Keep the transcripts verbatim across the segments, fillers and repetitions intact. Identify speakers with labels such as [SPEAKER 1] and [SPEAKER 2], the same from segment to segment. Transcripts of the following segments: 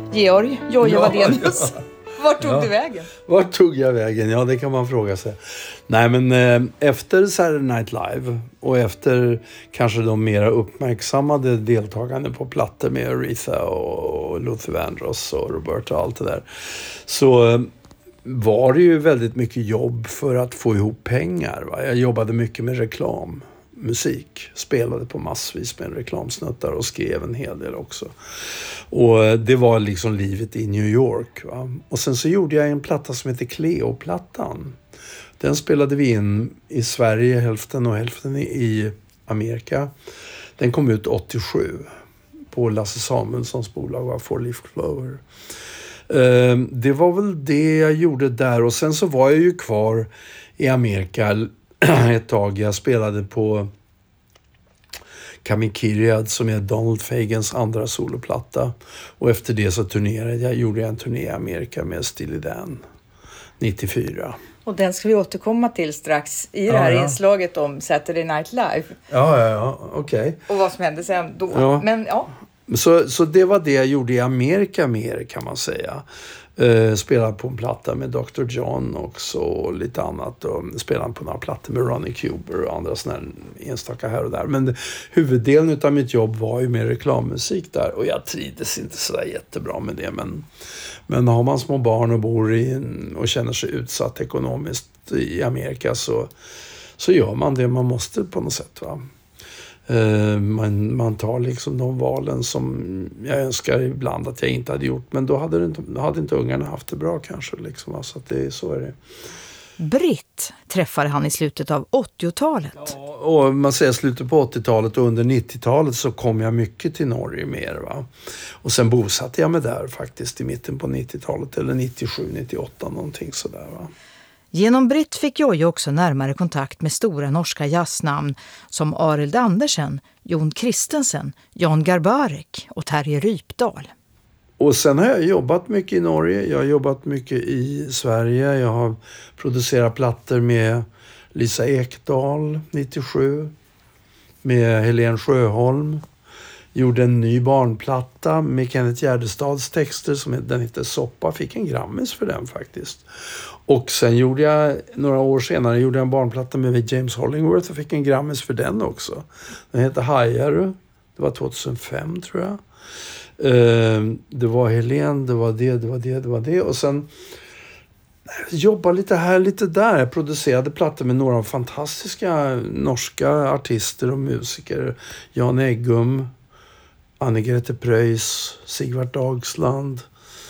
[SPEAKER 1] Georg, Jojje
[SPEAKER 2] Ja,
[SPEAKER 1] Wadenius.
[SPEAKER 2] ja.
[SPEAKER 1] Vart tog
[SPEAKER 2] Ja.
[SPEAKER 1] du vägen?
[SPEAKER 2] Vart tog jag vägen? Ja, det kan man fråga sig. Nej, men eh, efter Saturday Night Live och efter kanske de mera uppmärksammade deltagande på plattor med Aretha och Luther Vandross och Roberta och allt det där, så eh, var det ju väldigt mycket jobb för att få ihop pengar. Va? Jag jobbade mycket med reklam. Musik, spelade på massvis med reklamsnuttar och skrev en hel del också. Och det var liksom livet i New York. Va? Och sen så gjorde jag en platta som heter Cleo-plattan. Den spelade vi in i Sverige, hälften och hälften i Amerika. Den kom ut åttiosju på Lasse Samuelssons bolag, var Four Leaf Clover. Det var väl det jag gjorde där, och sen så var jag ju kvar i Amerika ett tag. Jag spelade på Kamikiriad som är Donald Fagans andra soloplatta. Och efter det så turnerade jag, gjorde jag en turné i Amerika med Steely Dan nittiofyra.
[SPEAKER 1] Och den ska vi återkomma till strax i
[SPEAKER 2] Ja,
[SPEAKER 1] det här
[SPEAKER 2] ja.
[SPEAKER 1] inslaget om Saturday Night Live.
[SPEAKER 2] Ja, ja, ja, okej. Okay.
[SPEAKER 1] Och vad som hände sen då.
[SPEAKER 2] Ja.
[SPEAKER 1] Men ja.
[SPEAKER 2] Så, så det var det jag gjorde i Amerika mer, kan man säga. Uh, spelade på en platta med doktor John också och lite annat. Och spelade på några plattor med Ronnie Cuber och andra sådana enstaka här och där. Men huvuddelen av mitt jobb var ju med reklammusik där. Och jag trivdes inte sådär jättebra med det. Men, men har man små barn och bor i en, och känner sig utsatt ekonomiskt i Amerika, så, så gör man det man måste på något sätt, va. Man, man tar liksom de valen som jag önskar ibland att jag inte hade gjort. Men då hade, det inte, hade inte ungarna haft det bra kanske. Liksom. Så att det, så är det.
[SPEAKER 3] Britt träffade han i slutet av åttiotalet.
[SPEAKER 2] Ja, och man säger slutet på åttiotalet och under nittiotalet så kom jag mycket till Norge mer. Va? Och sen bosatte jag mig där faktiskt i mitten på nittiotalet. Eller nittiosju nittioåtta någonting sådär, va.
[SPEAKER 3] Genom Britt fick Jojje också närmare kontakt med stora norska jazznamn som Arild Andersen, Jon Kristensen, Jan Garbarek och Terje Rypdal.
[SPEAKER 2] Och sen har jag jobbat mycket i Norge. Jag har jobbat mycket i Sverige. Jag har producerat plattor med Lisa Ekdahl nittiosju. Med Helen Sjöholm. Gjorde en ny barnplatta med Kenneth Gärdestads texter som den heter Soppa. Fick en Grammis för den faktiskt. Och sen gjorde jag, några år senare, gjorde jag en barnplatta med James Hollingworth och fick en Grammis för den också. Den heter Hajaru. Det var tjugohundrafem tror jag. Uh, det var Helen, det var det, det var det, det var det. Och sen jobba lite här, lite där. Jag producerade plattor med några fantastiska norska artister och musiker. Jan Eggum, Anne-Grete Preus, Sigvard Dagsland.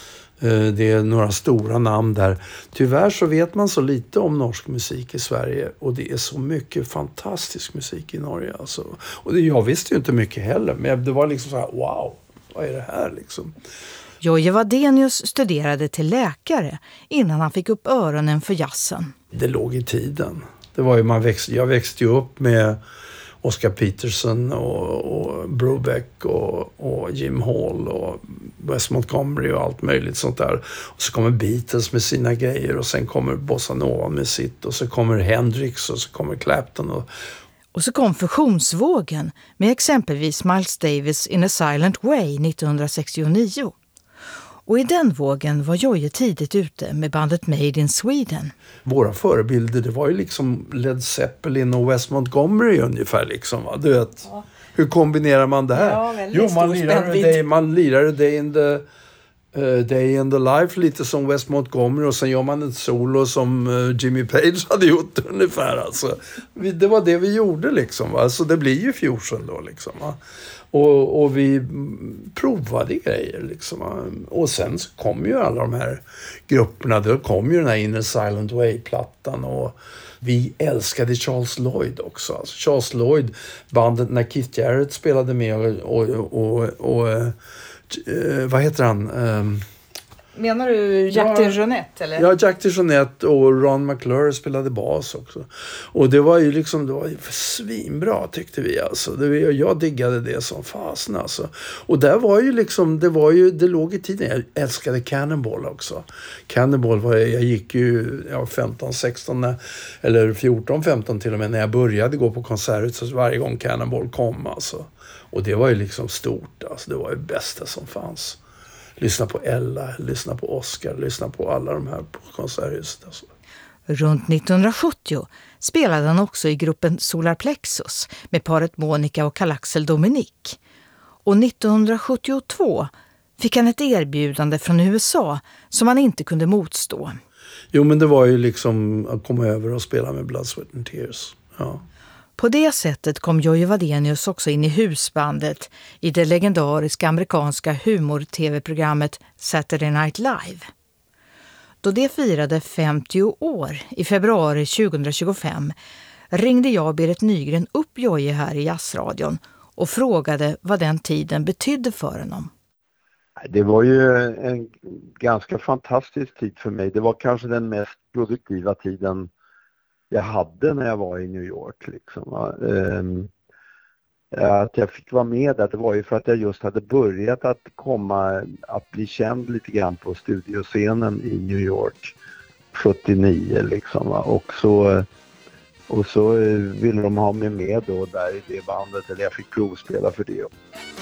[SPEAKER 2] Det är några stora namn där. Tyvärr så vet man så lite om norsk musik i Sverige. Och det är så mycket fantastisk musik i Norge. Alltså. Och det, jag visste ju inte mycket heller. Men det var liksom så här, wow, vad är det här liksom?
[SPEAKER 3] Jojje Wadenius studerade till läkare innan han fick upp öronen för jazzen.
[SPEAKER 2] Det låg i tiden. Det var ju, man växte, jag växte ju upp med Oscar Peterson och, och Brubeck och, och Jim Hall och Wes Montgomery och allt möjligt sånt där. Och så kommer Beatles med sina grejer och sen kommer Bossa Nova med sitt och så kommer Hendrix och så kommer Clapton. Och,
[SPEAKER 3] och så kom fusionsvågen med exempelvis Miles Davis in a Silent Way nittonhundrasextionio. Och i den vågen var Jojje tidigt ute med bandet Made in Sweden.
[SPEAKER 2] Våra förebilder, det var ju liksom Led Zeppelin och Wes Montgomery ungefär liksom, va? Du vet, ja. Hur kombinerar man det här?
[SPEAKER 1] Ja,
[SPEAKER 2] jo, man lirar, day, man lirar Day in the uh, Day in the Life lite som Wes Montgomery och sen gör man ett solo som uh, Jimmy Page hade gjort ungefär alltså. Vi, det var det vi gjorde liksom, va? Så det blir ju fusion då liksom, va? Och, och vi provade grejer liksom. Och sen så kom ju alla de här grupperna. Då kom ju den här Inner Silent Way-plattan. Och vi älskade Charles Lloyd också. Alltså Charles Lloyd, bandet när Keith Jarrett spelade med. Och, och, och, och uh, vad heter han? Um,
[SPEAKER 1] Menar du Jack
[SPEAKER 2] ja,
[SPEAKER 1] DeJohnette eller?
[SPEAKER 2] Ja, Jack DeJohnette och Ron McClure spelade bas också. Och det var ju liksom, det var ju svinbra tyckte vi alltså. Det, jag diggade det som fasen alltså. Och där var ju liksom, det var ju, det låg i tiden. Jag älskade Cannonball också. Cannonball var, jag gick ju ja, femton, sexton när, eller fjorton, femton till och med när jag började gå på konserter så varje gång Cannonball kom alltså. Och det var ju liksom stort alltså. Det var ju bästa som fanns. lyssna på Ella, lyssna på Oscar, lyssna på alla de här på konserthuset. Alltså.
[SPEAKER 3] Runt nittonhundrasjuttio spelade han också i gruppen Solar Plexus med paret Monica och Karl-Axel Dominique. Och nittonhundrasjuttiotvå fick han ett erbjudande från U S A som han inte kunde motstå.
[SPEAKER 2] Jo, men det var ju liksom att komma över och spela med Blood, Sweat and Tears. Ja.
[SPEAKER 3] På det sättet kom Jojje Wadenius också in i husbandet i det legendariska amerikanska humor-tv-programmet Saturday Night Live. Då det firade femtio år i februari tjugohundratjugofem ringde jag Berit Nygren upp Jojje här i Jazzradion och frågade vad den tiden betydde för honom.
[SPEAKER 4] Det var ju en ganska fantastisk tid för mig. Det var kanske den mest produktiva tiden jag hade när jag var i New York. Liksom. Att jag fick vara med där, det var ju för att jag just hade börjat att komma, att bli känd lite grann på studioscenen i New York sjuttionio. Liksom. Och så, och så ville de ha mig med då där i det bandet, eller jag fick provspela för det.